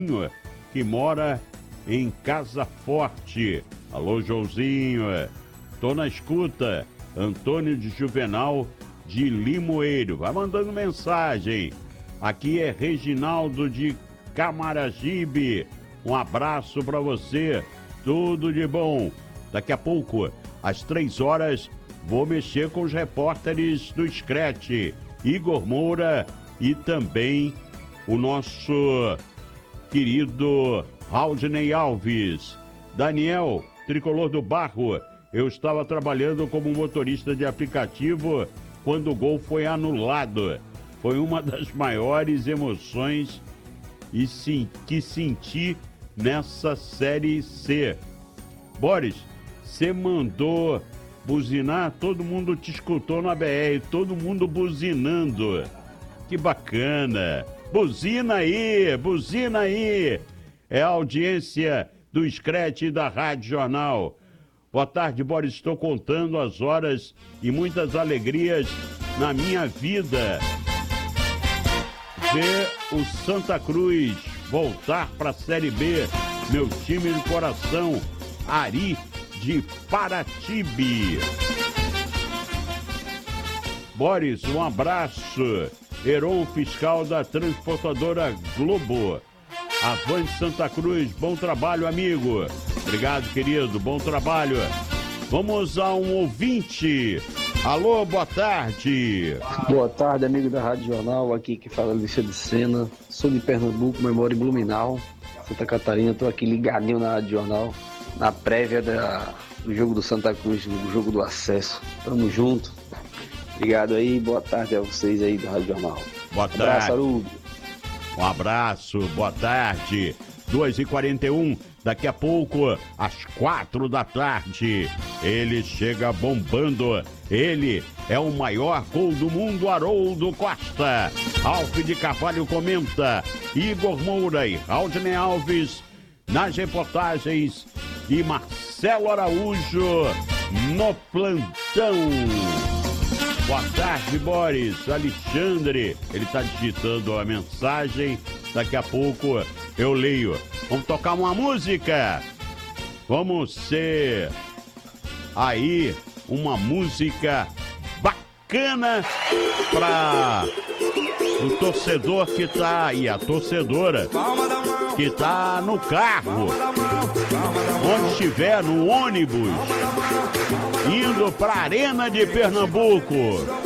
que mora em Casa Forte. Alô, Joãozinho, tô na escuta. Antônio de Juvenal de Limoeiro, vai mandando mensagem. Aqui é Reginaldo de Camaragibe, um abraço para você, tudo de bom. Daqui a pouco, às 3 horas, vou mexer com os repórteres do Scratch, Igor Moura e também o nosso querido Raudney Alves. Daniel, tricolor do Barro, eu estava trabalhando como motorista de aplicativo quando o gol foi anulado. Foi uma das maiores emoções que senti nessa Série C. Boris, você mandou buzinar, todo mundo te escutou na BR, todo mundo buzinando. Que bacana! Buzina aí, buzina aí! É a audiência do Scratch e da Rádio Jornal. Boa tarde, Boris. Estou contando as horas e muitas alegrias na minha vida. Ver o Santa Cruz voltar para a Série B. Meu time de coração, Ari de Paratibe. Boris, um abraço. Heron, fiscal da transportadora Globo. Avante Santa Cruz, bom trabalho, amigo. Obrigado, querido, bom trabalho. Vamos a um ouvinte. Alô, boa tarde. Boa tarde, amigo da Rádio Jornal. Aqui que fala Alicia de Sena. Sou de Pernambuco, mas moro em Blumenau, Santa Catarina. Estou aqui ligadinho na Rádio Jornal, na prévia do jogo do Santa Cruz, do jogo do acesso. Tamo junto. Obrigado aí, boa tarde a vocês aí da Rádio Jornal. Boa tarde. Abraço, Arudo. Um abraço, boa tarde. 2h41, daqui a pouco, às 4 da tarde. Ele chega bombando. Ele é o maior gol do mundo, Haroldo Costa. Alf de Carvalho comenta. Igor Moura e Raudney Alves nas reportagens. E Marcelo Araújo no plantão. Boa tarde, Boris. Alexandre, ele está digitando a mensagem. Daqui a pouco eu leio. Vamos tocar uma música? Vamos ser aí uma música bacana para o torcedor que tá aí, a torcedora que tá no carro, onde estiver, no ônibus, indo para a Arena de Pernambuco.